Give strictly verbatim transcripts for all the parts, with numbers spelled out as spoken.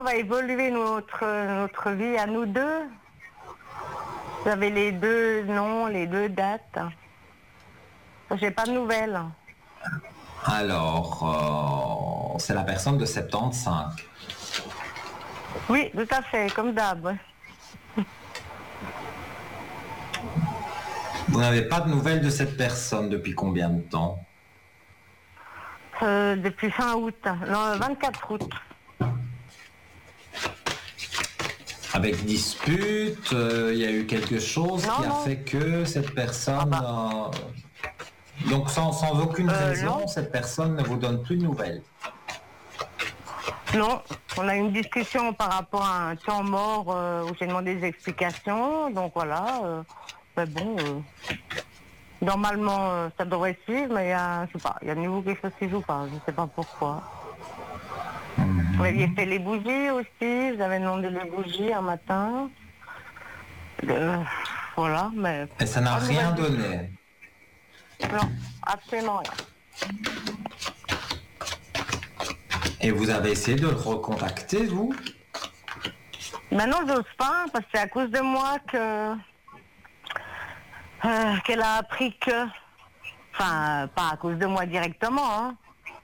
On va évoluer notre, notre vie à nous deux. Vous avez les deux noms, les deux dates. J'ai pas de nouvelles. Alors, euh, c'est la personne de soixante-quinze. Oui, tout à fait, comme d'hab. Vous n'avez pas de nouvelles de cette personne depuis combien de temps? euh, Depuis fin août, non, vingt-quatre août. Avec dispute, il euh, y a eu quelque chose non, qui a non. fait que cette personne... Ah bah. euh, donc sans, sans aucune euh, raison, non. cette personne ne vous donne plus de nouvelles? Non, on a eu une discussion par rapport à un temps mort euh, où j'ai demandé des explications, donc voilà. Euh, mais bon, euh, normalement euh, ça devrait suivre, mais il y a, je sais pas, il y a de nouveau quelque chose qui joue pas, je sais pas pourquoi. Mm-hmm. Vous aviez fait les bougies aussi, vous avez demandé les bougies un matin. Euh, voilà, mais... Et ça n'a rien donné? Non, absolument rien. Et vous avez essayé de le recontacter, vous? Maintenant, j'ose pas, parce que c'est à cause de moi que euh, qu'elle a appris que... Enfin, pas à cause de moi directement, hein.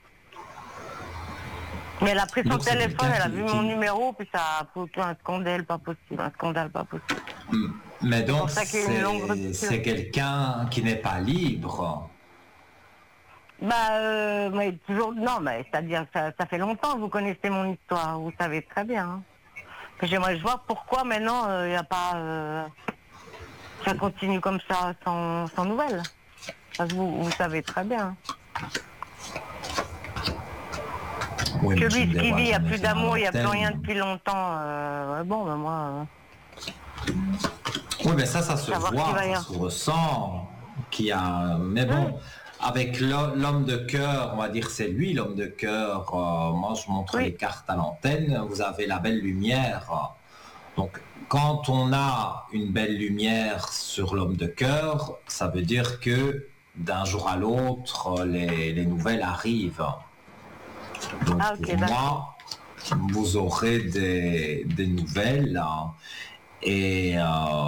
Mais elle a pris son Donc, téléphone, elle a qui, vu qui... mon numéro, puis ça a foutu un scandale pas possible, un scandale pas possible. Mais donc, c'est, c'est, c'est quelqu'un qui n'est pas libre? Bah, euh, mais toujours, non, mais c'est-à-dire que ça, ça fait longtemps que vous connaissez mon histoire, vous savez très bien. Hein. J'aimerais voir pourquoi maintenant il euh, n'y a pas... Euh, ça continue comme ça, sans, sans nouvelles. Parce que vous, vous savez très bien. Oui, que lui, ce qu'il vit, il n'y a plus finalement, d'amour, il n'y a plus rien depuis longtemps. Euh, bon, ben moi... Euh... Oui, mais ça, ça se voit, ça se ressent. Qu'il y a... Mais bon... Oui. Avec l'homme de cœur, on va dire c'est lui l'homme de cœur. Euh, moi, je montre oui. les cartes à l'antenne. Vous avez la belle lumière. Donc, quand on a une belle lumière sur l'homme de cœur, ça veut dire que d'un jour à l'autre, les, les nouvelles arrivent. Donc, ah, okay, pour moi, vous aurez des, des nouvelles. Hein, et... Euh,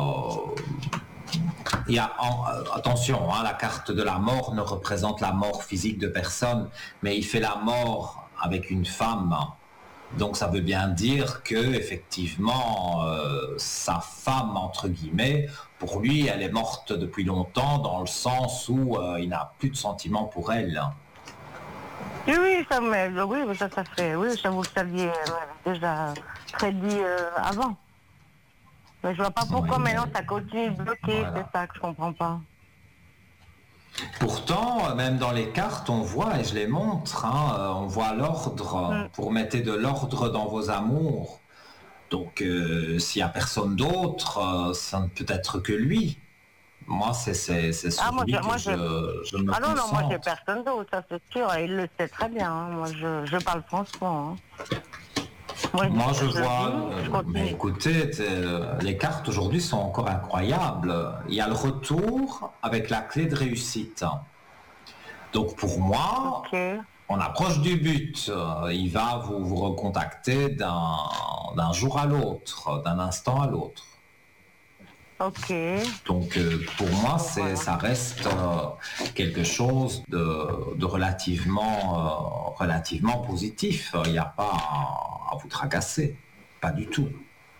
Il y a, en, attention, hein, la carte de la mort ne représente la mort physique de personne, mais il fait la mort avec une femme. Donc ça veut bien dire que effectivement, euh, sa femme, entre guillemets, pour lui, elle est morte depuis longtemps, dans le sens où euh, il n'a plus de sentiments pour elle. Oui, oui, ça, mais, oui, ça, ça fait, oui, ça vous le saviez déjà prédit euh, avant. Mais je vois pas pourquoi oui, maintenant ça continue de bloquer, voilà. C'est ça que je comprends pas. Pourtant, même dans les cartes, on voit, et je les montre, hein, on voit l'ordre, mm. pour mettre de l'ordre dans vos amours. Donc, euh, s'il n'y a personne d'autre, euh, ça ne peut être que lui. Moi, c'est, c'est, c'est sur ah, moi, lui je, que moi, je, je me Ah non, concentre. non, moi j'ai personne d'autre, ça c'est sûr, et il le sait très bien, hein. Moi je, je parle franchement. Hein. Moi, Moi, je, je vois, dis, je mais écoutez, les cartes aujourd'hui sont encore incroyables. Il y a le retour avec la clé de réussite. Donc pour moi, okay. on approche du but. Il va vous, vous recontacter d'un, d'un jour à l'autre, d'un instant à l'autre. Ok. Donc euh, pour moi, bon, c'est, voilà. ça reste euh, quelque chose de, de relativement, euh, relativement positif. Il n'y a pas à, à vous tracasser, pas du tout.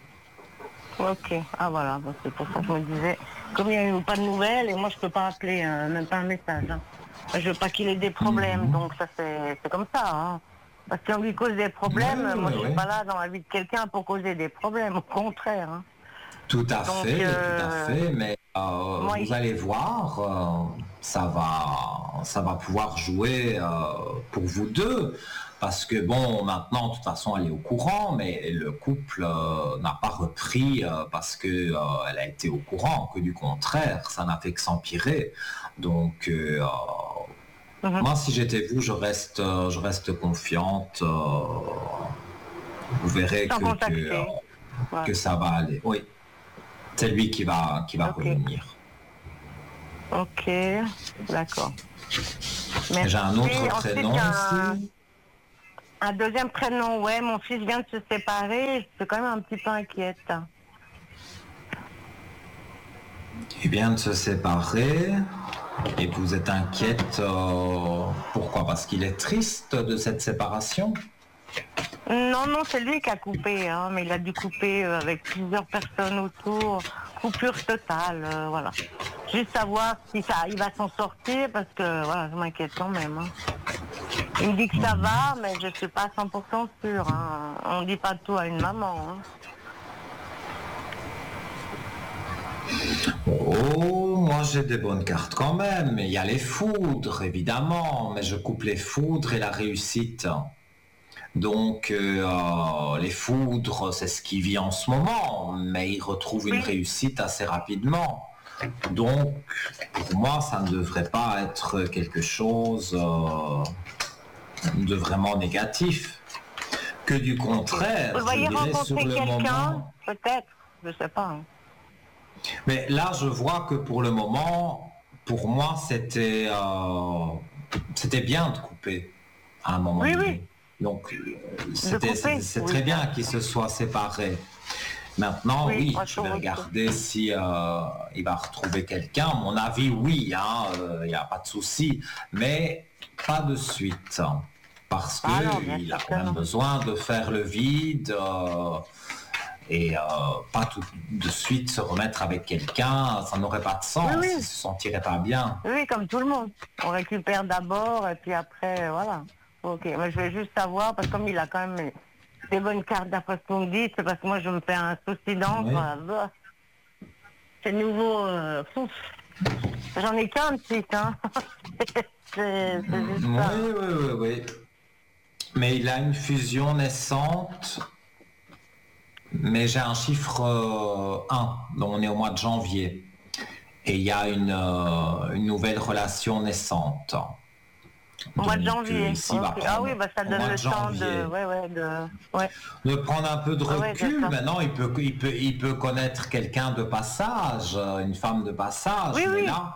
Ok, ah voilà, bon, c'est pour ça que je me disais, comme il n'y a eu pas de nouvelles, et moi je peux pas appeler, hein, même pas un message. Hein. Je veux pas qu'il ait des problèmes, mmh. donc ça c'est, c'est comme ça. Hein. Parce qu'on lui cause des problèmes, oui, moi oui, je suis oui. pas là dans la vie de quelqu'un pour causer des problèmes, au contraire. Hein. Tout à Donc, fait, euh, tout à fait, mais euh, moi, vous il... allez voir, euh, ça va, ça va pouvoir jouer euh, pour vous deux, parce que bon, maintenant, de toute façon, elle est au courant, mais le couple euh, n'a pas repris euh, parce que euh, elle a été au courant, que du contraire, ça n'a fait que s'empirer. Donc, euh, mm-hmm. moi, si j'étais vous, je reste, je reste confiante. Euh, vous verrez que, que, euh, ouais. que ça va aller. Oui. C'est lui qui va, qui va okay. revenir. Ok, d'accord. Merci. J'ai un autre prénom un... aussi. Un deuxième prénom, ouais. Mon fils vient de se séparer. Je suis quand même un petit peu inquiète. Il vient de se séparer et vous êtes inquiète. Euh, pourquoi? Parce qu'il est triste de cette séparation? Non, non, c'est lui qui a coupé, hein, mais il a dû couper euh, avec plusieurs personnes autour. Coupure totale, euh, voilà. Juste savoir si ça, il va s'en sortir, parce que voilà, je m'inquiète quand même. Hein. Il me dit que ça va, mais je suis pas à cent pour cent sûre. Hein. On dit pas tout à une maman. Hein. Oh, moi j'ai des bonnes cartes quand même. Il y a les foudres, évidemment, mais je coupe les foudres et la réussite. Donc euh, les foudres, c'est ce qu'il vit en ce moment, mais il retrouve une réussite assez rapidement. Donc pour moi, ça ne devrait pas être quelque chose euh, de vraiment négatif. Que du contraire. Vous voyez rencontrer quelqu'un, peut-être, je sais pas. Hein. Mais là, je vois que pour le moment, pour moi, c'était euh, c'était bien de couper à un moment oui, donné. Oui. Donc, c'était, c'est, c'est très oui. bien qu'ils se soient séparés. Maintenant, oui, oui je vais regarder si euh, il va retrouver quelqu'un. À mon avis, oui, il hein, n'y euh, a pas de souci, mais pas de suite, parce qu'il ah a quand même besoin de faire le vide euh, et euh, pas tout de suite se remettre avec quelqu'un. Ça n'aurait pas de sens, oui, oui. Il se sentirait pas bien. Oui, comme tout le monde. On récupère d'abord et puis après, voilà. Ok, mais je vais juste savoir, parce que comme il a quand même des bonnes cartes d'après ce qu'on me dit, c'est parce que moi je me fais un souci d'encre. Oui. Bah, c'est nouveau. Euh, J'en ai qu'un de suite, hein. c'est, c'est juste oui, ça. oui, oui, oui. Mais il a une fusion naissante, mais j'ai un chiffre euh, un, donc on est au mois de janvier. Et il y a une, euh, une nouvelle relation naissante. Au mois de janvier. Ici, okay. prendre, ah oui, bah ça donne le de temps de, ouais, ouais, de, ouais. de prendre un peu de recul. Ouais, Maintenant, il peut, il peut, il peut connaître quelqu'un de passage, une femme de passage. Oui, mais oui. là,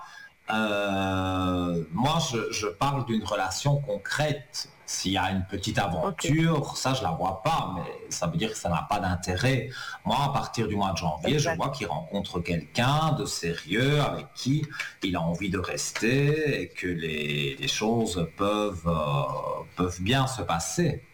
euh, moi, je, je parle d'une relation concrète. S'il y a une petite aventure, okay. ça, je la vois pas, mais ça veut dire que ça n'a pas d'intérêt. Moi, à partir du mois de janvier, exact. Je vois qu'il rencontre quelqu'un de sérieux avec qui il a envie de rester et que les, les choses peuvent, euh, peuvent bien se passer.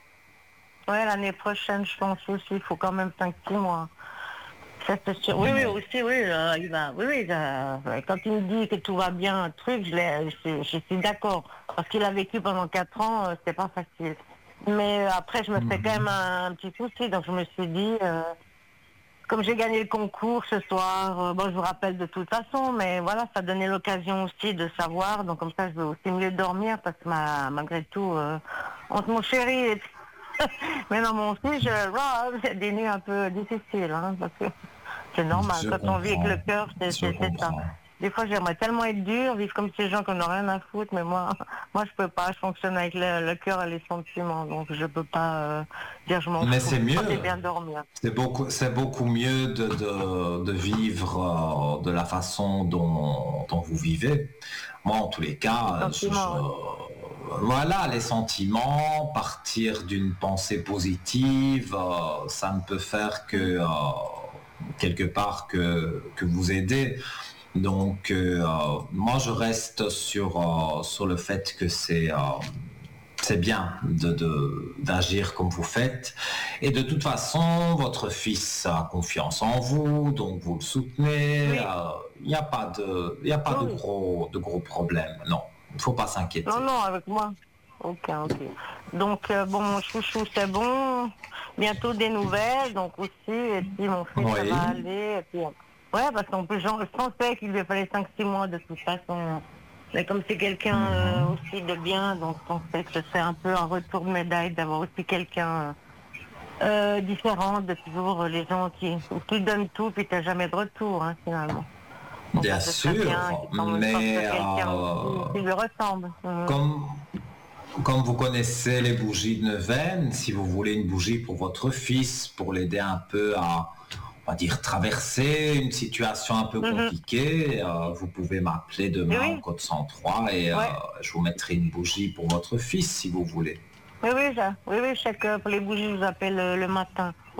Ouais, l'année prochaine, je pense aussi, il faut quand même cinq six mois. Ça, c'est sûr. Oui, oui, aussi, oui, euh, il va, oui, oui, euh, quand il me dit que tout va bien, un truc, je, je, je suis d'accord. Parce qu'il a vécu pendant quatre ans, euh, c'était pas facile. Mais euh, après, je me fais quand même un, un petit souci, donc je me suis dit, euh, comme j'ai gagné le concours ce soir, euh, bon, je vous rappelle de toute façon, mais voilà, ça donnait l'occasion aussi de savoir, donc comme ça, je vais aussi mieux dormir, parce que ma, malgré tout, euh, entre mon chéri et mais non, mon fils, je, oh, j'ai des nuits un peu difficiles, hein, parce que c'est normal, je quand comprends. On vit avec le cœur, c'est, c'est, c'est ça. Des fois, j'aimerais tellement être dur, vivre comme ces gens qui n'ont rien à foutre, mais moi, moi, je peux pas, je fonctionne avec le, le cœur et les sentiments, donc je peux pas euh, dire je m'en fous. Mais c'est mieux. C'est bien dormir. C'est beaucoup, c'est beaucoup mieux de, de, de vivre euh, de la façon dont, dont vous vivez. Moi, en tous les cas, je, je, voilà, les sentiments, partir d'une pensée positive, euh, ça ne peut faire que euh, quelque part que, que vous aider. Donc, euh, moi, je reste sur, euh, sur le fait que c'est, euh, c'est bien de, de, d'agir comme vous faites. Et de toute façon, votre fils a confiance en vous, donc vous le soutenez. Il oui. n'y euh, a pas de, y a pas oui. de, gros, de gros problèmes. Non, il ne faut pas s'inquiéter. Non, non, avec moi. Ok, ok. Donc, euh, bon, mon chouchou, c'est bon. Bientôt des nouvelles, donc aussi, et puis mon fils, oui. ça va aller. Et puis, ouais, parce qu'en plus, je pensais qu'il lui fallait cinq six mois de toute façon. Mais comme c'est quelqu'un mm-hmm. euh, aussi de bien, donc je pensais que c'est un peu un retour de médaille d'avoir aussi quelqu'un euh, différent de toujours les gens qui, qui donnent tout, puis t'as jamais de retour, hein, finalement. Donc, bien sûr, bien, mais euh, qui lui ressemble. Mm-hmm. Comme... Comme vous connaissez les bougies de neuvaine, si vous voulez une bougie pour votre fils, pour l'aider un peu à, on va dire, traverser une situation un peu mm-hmm. compliquée, euh, vous pouvez m'appeler demain oui. au code cent trois et ouais. euh, je vous mettrai une bougie pour votre fils si vous voulez. Oui, oui, ça. Oui, oui, je sais que pour les bougies, je vous appelle le matin.